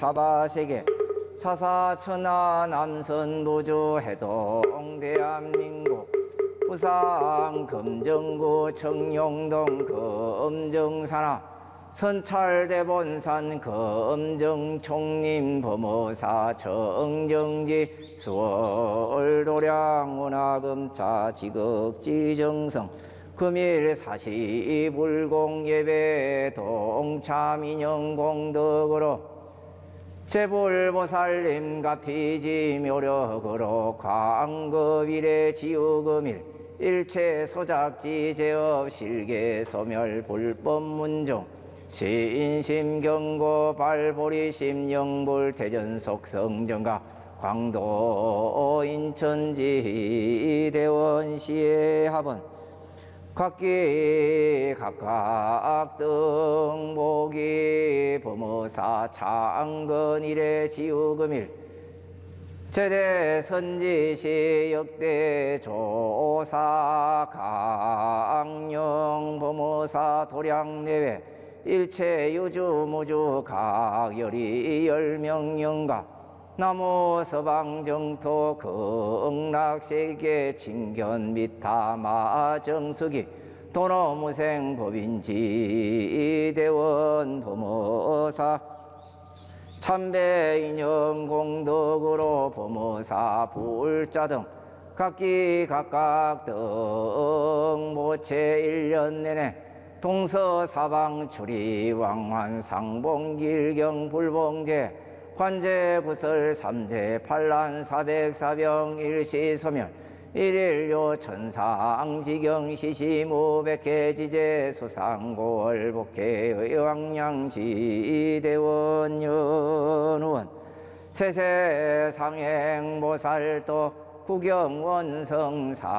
사바세계 차사천하 남선부주 해동 대한민국 부산 금정구 청룡동 금정산하 선찰대본산 금정총림 범어사 정정지 수월도량 운하금차 지극지정성 금일 사시불공예배 동참인영공덕으로 제불보살님 가피지묘력으로 광급일의 지우금일 일체 소작지 제업 실계 소멸 불법문종 신심경고 발보리심 영불 대전속성정가 광도 인천지 대원시의 합은 각기 각각 등복이 범어사 창건일의 지우금일 제대 선지시 역대 조사 강령 범어사 도량내외 일체 유주무주 각열이 열명영가 나무 서방정토 극락세계 칭견 미타마 정수기 도노무생 법인지 대원 범어사 참배인영 공덕으로 범어사 불자 등 각기 각각 등 모체 1년 내내 동서사방 출이 왕환 상봉길경 불봉제 관제 구설 삼재 판란 사백사병 일시소멸 일일요 천상지경 시시무백해지제 수상고월복해 의왕량지대원연우원 세세상행보살도 구경원성사